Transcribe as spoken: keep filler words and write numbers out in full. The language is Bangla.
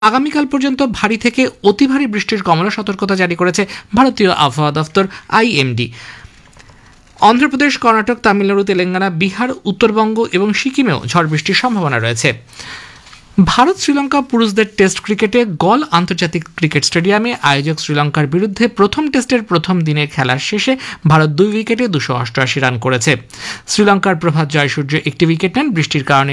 আগামীকাল পর্যন্ত ভারী থেকে অতি ভারী বৃষ্টির কমলা সতর্কতা জারি করেছে ভারতীয় আবহাওয়া দফতর আইএমডি। অন্ধ্রপ্রদেশ, কর্ণাটক, তামিলনাড়ু, তেলেঙ্গানা, বিহার, উত্তরবঙ্গ এবং সিকিমেও ঝড় বৃষ্টির সম্ভাবনা রয়েছে। ভারত শ্রীলঙ্কা পুরুষদের টেস্ট ক্রিকেটে গল আন্তর্জাতিক ক্রিকেট স্টেডিয়ামে আয়োজক শ্রীলঙ্কার বিরুদ্ধে প্রথম টেস্টের প্রথম দিনের খেলার শেষে ভারত দুই উইকেটে দুশো অষ্টআশি রান করেছে। শ্রীলঙ্কার প্রভাত জয়সূর্য একটি উইকেট নেন। বৃষ্টির কারণে